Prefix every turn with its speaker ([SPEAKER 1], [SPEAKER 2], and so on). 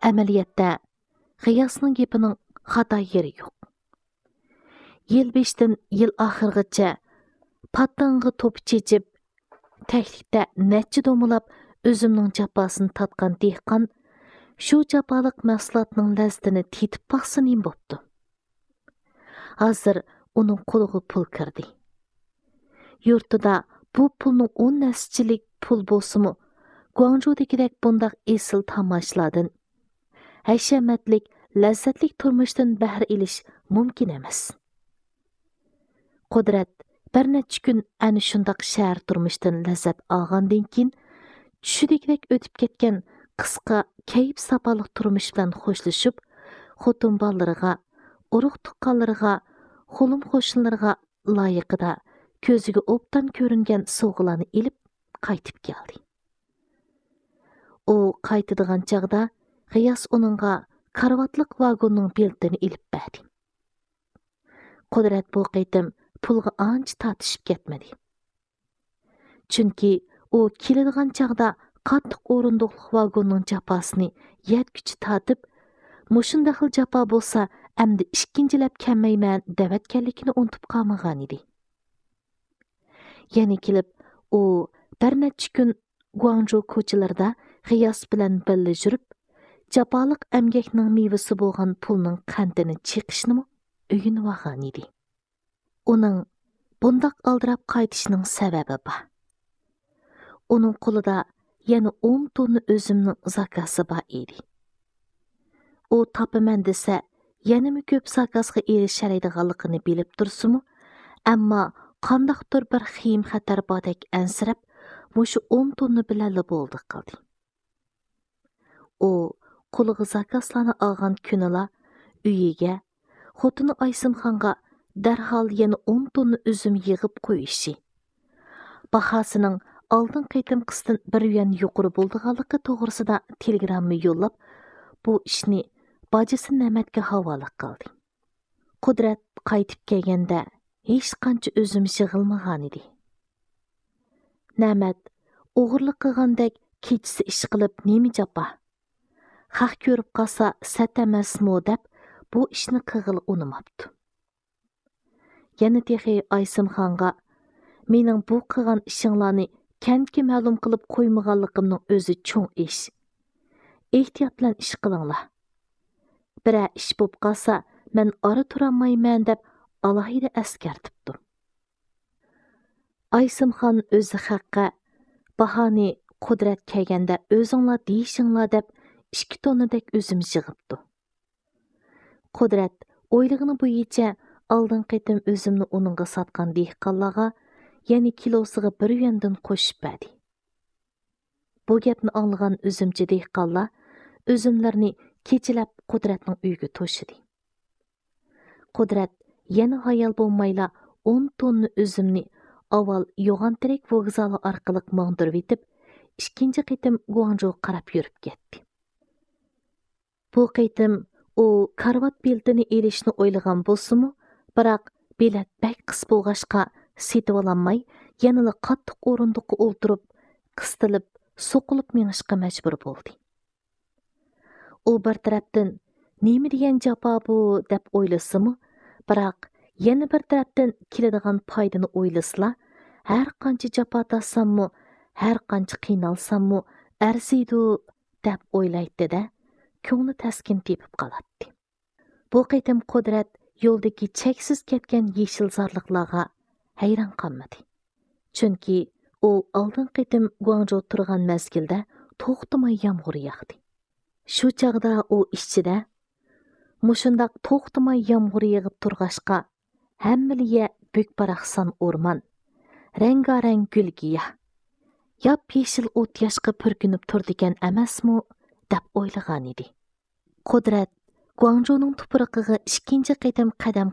[SPEAKER 1] Әмәлиятта, Ғиясның гепінің хата ері yo'q. Yil 5-ден yil oxirgacha pattanғы to'p chechib, təklikdə nətçi domulab özümnің jafasını tatqan dehqan, shu jafalıq məhsulatның ləzzətini tetib baxsa nem bopdu. Hazır onun qoluğa pul kirdi. Yurtida bu pulның 10 nəsçilik pul bolsumu, Guangzhou'dakidək bundaq esil tamaşladın, həşəmətlik, ləzzətlik turmuşdan bəhr eliş mümkün emas. Qudrat bir neçə gün әні şundaq şəhər turmuşdan ləzzət alğandan keyin tushidagidək o'tib ketgan qisqa kayib sapaliq turmush bilan xo'shlashib, xotin bolalarga, urug' tuqqanlarga, xo'lim qo'shnilarga loyiqida ko'ziga obdan ko'ringan sovg'alarni ilib qaytib keldi. U qaytadigan chaqda G'iyos uningga karvatliq vagonning beltini ilib berdi. Qudrat bu qaytim pulga ancha tatishib ketmadi. Chunki u keladigan chaqda qattiq o'rindiqliq vagonning jafosini yetkichi tatib, mushunda xil jafo bo'lsa, amdi ikkinchilab kelmayman devatganligini unutib qolmagan edi. Yana kelib, u bir necha kun Guangzhou ko'chalarida G'iyos bilan birga yurib, jafoliq emgakning mevasi bo'lgan pulning qandini cheqishni o'yinib olgan edi. Uning bundaq aldirab qaytishining sababi bor. Uning qo'lida yana 10 tonna o'zimning zakasi bor edi. U topaman desa, yanami ko'p zakasga erishadiganligini bilib tursimu, ammo qandaqdir bir xiyim xatar bordek ansirab, mushu 10 tonna bilanla bo'ldi qildi. U qo'liga zakaslarni olgan kunila uyiga, xotini Aysimxonga darhol yana 10 tonna üzüm yig'ib qo'yishi, bahosining oldin qaytim qisdan 1 yuan yuqori bo'lganligi to'g'risida telegramma yo'llab, bu ishni bajisi Namatga havola qildi. Qudrat qaytib kelganda hech qancha üzüm yig'ilmagan edi. Namat o'g'irlik qilgandek kechisi ish qilib nemi japa? Haq ko'rib qolsa sat emasmi deb bu ishni qig'il unimabdi. Yana texi Aysimxonga mening bu qilgan ishinglarni kentga ma'lum qilib qo'ymaganligimning o'zi cho'ng ish. Ehtiyot bilan ish qilinglar. Bira ish bo'lib qolsa, men ora turolmayman deb alohida askartibdi. Aysimxon o'zi haqqa bahoni Qudrat kelganda o'zinglar deyishinglar deb 2 tonnadek o'zim yig'ibdi. Qudrat o'ylig'ini bo'yicha oldin qaytim o'zimni uningga sotgan dehqonlarga yana kilosiga 1 yuandan qo'shib berdi. Bu gapni anglagan o'zimchi dehqonlar o'zimlarni kechilab Qudratning uyiga to'shidi. Qudrat yana hayal bo'lmayla 10 tonna o'zimni avval Yo'g'antirak vokzali orqali mangdirib etib, ikkinchi qaytim Guangzhou qarab yurib ketdi. Bu qaytim u karvat beltini elishni o'ylagan bo'lsa-mu, biroq belat bak qis bo'lg'ashqa setib ololmay, yanada qattiq o'rindiqqa o'ltirib, qistilib, so'qilib mengishga majbur bo'ldi. U bir tarafdan nima degan jafo bu deb o'ylasa-mu, biroq yana bir tarafdan keladigan foydani o'ylasla, har qancha jafo tortsammu, har qancha qiynalsammu, arziydi deb o'ylaydi-da, ko'ngli taskin tepib qoladi. Bu qaytim Qudrat yo'ldagi cheksiz ketgan yeshil zarliqlarga hayron qolmadi. Chunki u oldin qaytim Guangzhou turgan mezgilda to'xtamay yomg'ir yog'di. Shu chaqda u ichida mushundaq to'xtamay yomg'ir yog'ib turg'ashqa hammaliga bukparaqsan o'rmon, rangarang gulgiya, yop-yeshil o't yoshqa purkinib turdigan emasmi deb o'ylagan edi. Qudrat Guangzhouning tuproqiga ikkinchi qaytim qadam